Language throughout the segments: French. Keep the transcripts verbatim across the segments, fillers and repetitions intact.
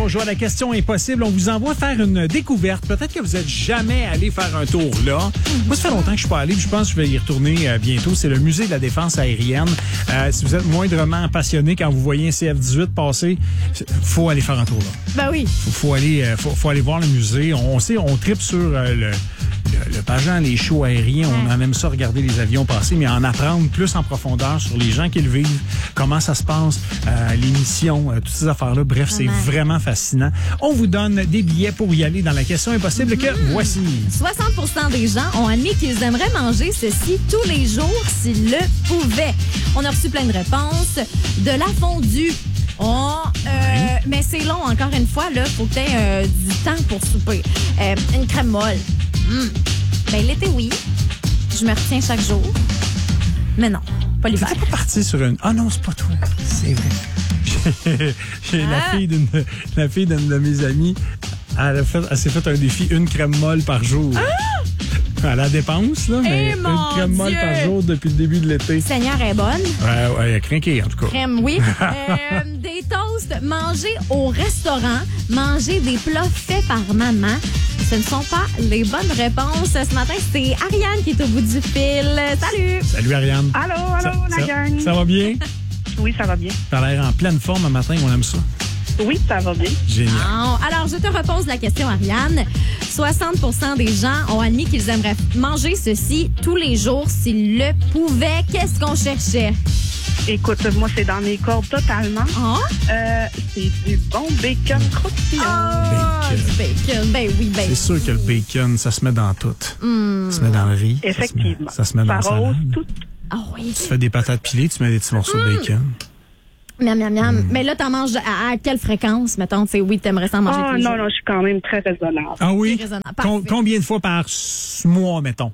On joue à la question impossible. On vous envoie faire une découverte. Peut-être que vous n'êtes jamais allé faire un tour là. Moi, ça fait longtemps que je suis pas allé. Je pense que je vais y retourner euh, bientôt. C'est le musée de la défense aérienne. Euh, si vous êtes moindrement passionné quand vous voyez un C F dix-huit passer, faut aller faire un tour là. Ben oui. Faut, faut aller, euh, faut, faut aller voir le musée. On, on sait, on tripe sur euh, le, le, le pageant, les shows aériens. On en aime ça, regarder les avions passer, mais en apprendre plus en profondeur sur les gens qui le vivent, comment ça se passe, euh, les missions, euh, toutes ces affaires-là. Bref, c'est vraiment fascinant. On vous donne des billets pour y aller dans la question impossible que voici. soixante pour cent des gens ont admis qu'ils aimeraient manger ceci tous les jours s'ils le pouvaient. On a reçu plein de réponses. De la fondue. Oh, euh, oui. Mais c'est long, encore une fois. Il faut que tu aies euh, du temps pour souper. Euh, une crème molle. Mmh. Ben, l'été, oui. Je me retiens chaque jour. Mais non, pas l'hiver. T'étais pas parti sur une... Ah non, c'est pas toi. C'est vrai. J'ai ah. la fille d'une la fille d'une de mes amies, elle, a fait, elle s'est fait un défi, une crème molle par jour. Ah! À la dépense, là, mais hey, une crème Dieu. molle par jour depuis le début de l'été. Seigneur est bonne. Ouais, ouais, elle a craqué, en tout cas. Crème, oui. euh, des toasts, manger au restaurant, manger des plats faits par maman. Ce ne sont pas les bonnes réponses. Ce matin, c'est Ariane qui est au bout du fil. Salut! Salut, Ariane. Allô, allô, ça, la ça, gang. Ça va bien? Oui, ça va bien. T'as l'air en pleine forme un matin, on aime ça. Oui, ça va bien. Génial. Oh, alors, je te repose la question, Ariane. soixante pour cent des gens ont admis qu'ils aimeraient manger ceci tous les jours s'ils le pouvaient. Qu'est-ce qu'on cherchait? Écoute, moi, c'est dans mes cordes totalement. Oh? Euh, c'est du bon bacon croustillant. Oh, Bacon. du bacon. Ben oui, ben C'est sûr que le bacon, ça se met dans tout. Mm. Ça se met dans le riz. Effectivement. Ça se met, ça se met dans la Ça rose salade. tout. Ah oui. Tu fais des patates pilées, tu mets des petits morceaux mm. de bacon. Miam, miam, miam. Mm. Mais là, t'en manges à, à quelle fréquence, mettons? Tu sais, oui, t'aimerais s'en manger Ah, tous les non, jours. non, je suis quand même très raisonnable. Ah oui? C'est raisonnable. Com- combien de fois par mois, mettons?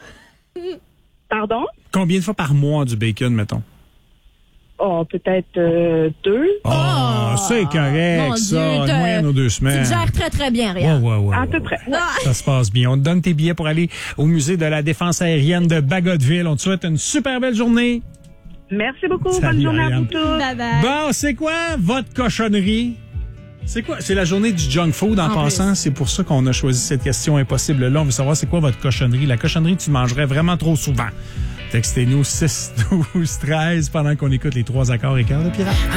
Pardon? Combien de fois par mois du bacon, mettons? Oh, peut-être euh, deux. Oh, oh, c'est correct, mon ça. Dieu, Une moyenne aux deux semaines. Tu gères très, très bien, Ariane. Ouais, ouais, ouais, À ouais, peu ouais. près. Ah. Ça se passe bien. On te donne tes billets pour aller au musée de la défense aérienne de Bagotville. On te souhaite une super belle journée. Merci beaucoup. Salut, Bonne journée Ariane. à vous tous. Bye bye. Bon, c'est quoi votre cochonnerie? C'est quoi? C'est la journée du junk food en, En passant. plus. C'est pour ça qu'on a choisi cette question impossible-là. On veut savoir c'est quoi votre cochonnerie. La cochonnerie que tu mangerais vraiment trop souvent. Textez-nous six douze treize pendant qu'on écoute les trois accords et quart de Pirate.